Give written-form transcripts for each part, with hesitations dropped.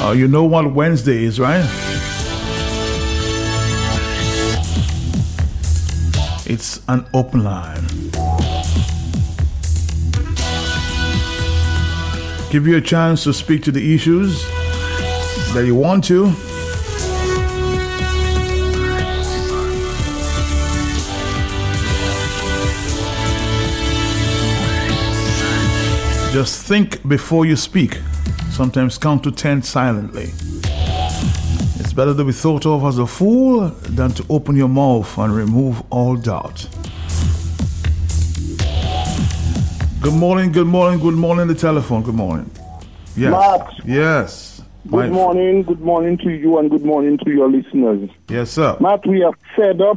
You know what Wednesday is, right? It's an open line. Give you a chance to speak to the issues that you want to. Just think before you speak. Sometimes count to 10 silently. It's better to be thought of as a fool than to open your mouth and remove all doubt. Good morning, good morning, good morning, the telephone, good morning. Yes. Matt. Yes. Good morning to you and good morning to your listeners. Yes, sir. Matt, we are fed up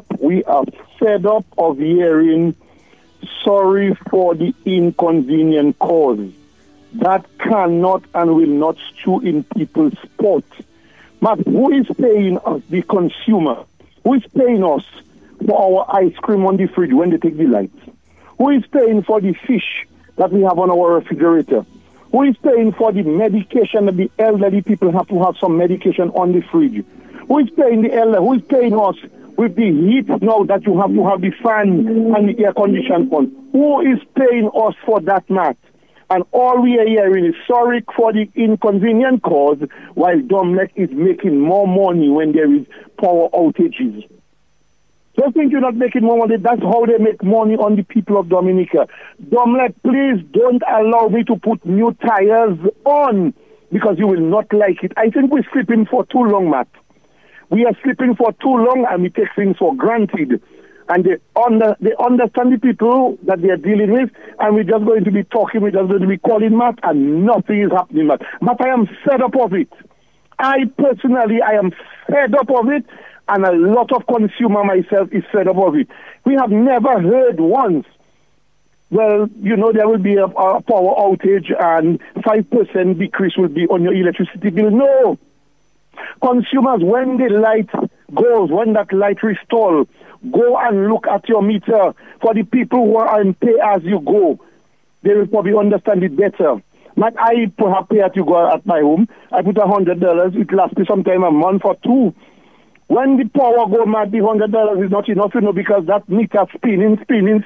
of hearing sorry for the inconvenient cause. That cannot and will not stew in people's pot. Matt, who is paying us, the consumer? Who is paying us for our ice cream on the fridge when they take the lights? Who is paying for the fish that we have on our refrigerator? Who is paying for the medication that the elderly people have to have some medication on the fridge? Who is paying the elder? Who is paying us with the heat now that you have to have the fan and the air condition on? Who is paying us for that, Matt? And all we are hearing is sorry for the inconvenient cause, while Domlec is making more money when there is power outages. Don't think you're not making more money. That's how they make money on the people of Dominica. Domlec, please don't allow me to put new tires on, because you will not like it. I think we're sleeping for too long, Matt. We are sleeping for too long and we take things for granted. And they understand the people that they are dealing with, and we're just going to be talking, we're just going to be calling Matt, and nothing is happening, Matt. Matt, I am fed up of it. I am fed up of it, and a lot of consumer myself is fed up of it. We have never heard once, well, there will be a power outage and 5% decrease will be on your electricity bill. No. Consumers, when the light goes, when that light restores, go and look at your meter. For the people who are on pay-as-you-go, they will probably understand it better. But I have pay-as-you-go at my home. I put $100. It lasts me sometime a month or two. When the power go mad, the $100 is not enough, because that meter spinning.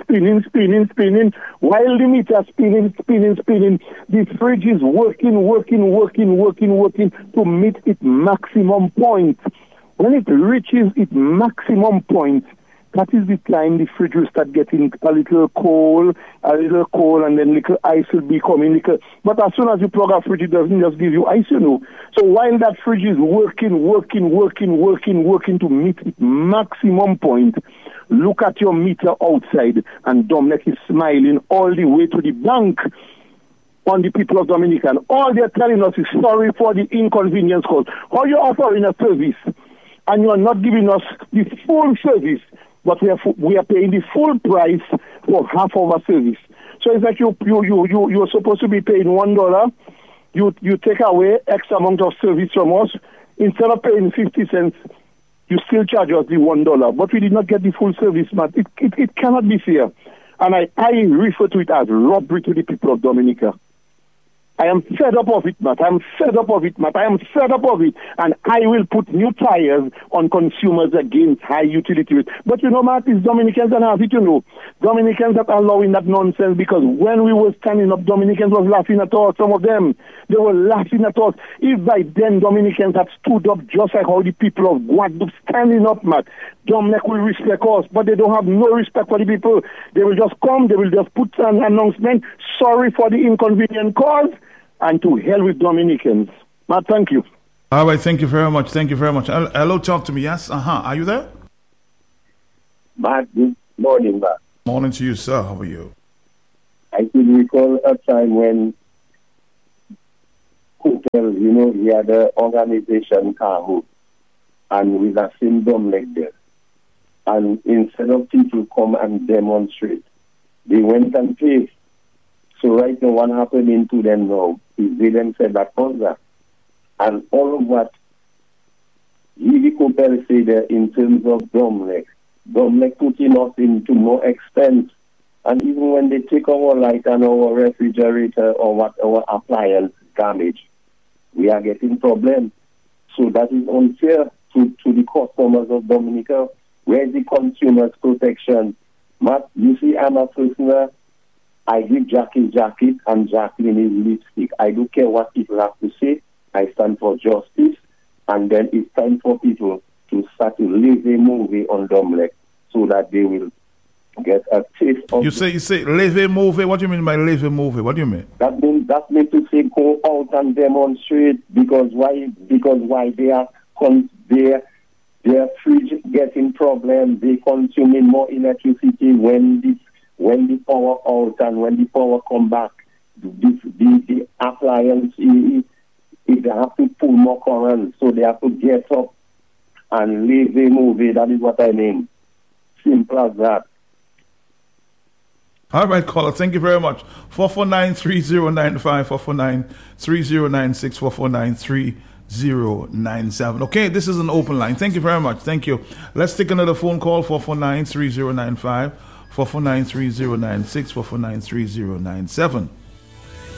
While the meter spinning, the fridge is working to meet its maximum point. When it reaches its maximum point, that is the time the fridge will start getting a little cold, and then little ice will be coming. But as soon as you plug a fridge, it doesn't just give you ice, So while that fridge is working to meet its maximum point, look at your meter outside, and Domlec is smiling all the way to the bank on the people of Dominica. And all they're telling us is sorry for the inconvenience caused. How you're offering a service, and you're not giving us the full service, but we are paying the full price for half of our service. So it's like you're supposed to be paying $1. You take away X amount of service from us. Instead of paying 50 cents, you still charge us the $1. But we did not get the full service, man. It cannot be fair. And I refer to it as robbery to the people of Dominica. I am fed up of it, Matt. I am fed up of it. And I will put new tires on consumers against high utility rates. But Matt, it's Dominicans that have it, Dominicans that are allowing that nonsense, because when we were standing up, Dominicans was laughing at us, some of them. They were laughing at us. If by then Dominicans had stood up just like how the people of Guadeloupe standing up, Matt, Domlec will respect us, but they don't have no respect for the people. They will just come, they will just put an announcement, sorry for the inconvenient cause, and to hell with Dominicans. Matt, thank you. All right, thank you very much. Hello, talk to me. Yes, Are you there? Matt, good morning, Matt. Morning to you, sir. How are you? I could recall a time when hotel, he had an organization Kahoot, and with a syndrome like that. And instead of people come and demonstrate, they went and paid. So right now, what happening to them now is they them said that concert. And all of what Gigi Cooper said there in terms of Domlec putting us into more expense. And even when they take our light and our refrigerator or what our appliance damage, we are getting problems. So that is unfair to the customers of Dominica. Where is the consumer's protection? Matt, you see, I'm a prisoner. I give Jackie jacket and Jacqueline is lipstick. I don't care what people have to say. I stand for justice. And then it's time for people to start to live a movie on Domlek so that they will get a taste of... You say live a movie? What do you mean by live a movie? What do you mean? That means to say go out and demonstrate because why they are their fridge getting problems, they consuming more electricity when the power out and when the power come back, the appliance if they have to pull more current, so they have to get up and leave the movie. That is what I mean. Simple as that. All right, caller, thank you very much. 449-3095, 449-3096, 449-3097. Okay, this is an open line. Thank you very much. Thank you. Let's take another phone call, 449-3095, 449-3096, 449-3097.